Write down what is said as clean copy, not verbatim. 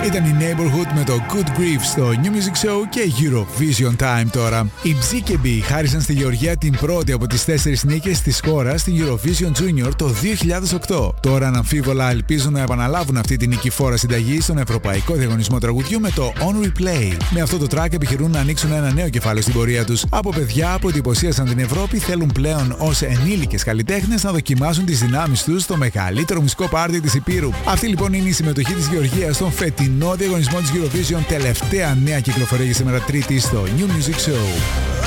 Ήταν η Neighborhood με το Good Grief στο New Music Show και Eurovision Time τώρα. Οι Bzkb χάρισαν στη Γεωργία την πρώτη από τις 4 νίκες της χώρας στην Eurovision Junior το 2008. Τώρα αναμφίβολα ελπίζουν να επαναλάβουν αυτή την νικηφόρα συνταγή στον Ευρωπαϊκό Διαγωνισμό Τραγουδιού με το On Replay. Με αυτό το track επιχειρούν να ανοίξουν ένα νέο κεφάλαιο στην πορεία τους. Από παιδιά που εντυπωσίασαν την Ευρώπη θέλουν πλέον ως ενήλικες καλλιτέχνες να δοκιμάσουν τις δυνάμεις τους στο μεγαλύτερο μουσικό πάρτι της Υπήρου. Αυτή λοιπόν είναι η συμμετοχή της Γεωργίας στον φετινό διαγωνισμό της Eurovision, τελευταία νέα κυκλοφορία για σήμερα Τρίτη στο New Music Show.